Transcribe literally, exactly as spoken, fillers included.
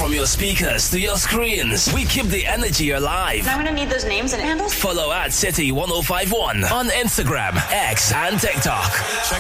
From your speakers to your screens, we keep the energy alive. I'm going to need those names and handles. Follow at City one oh five one on Instagram, X, and TikTok. Check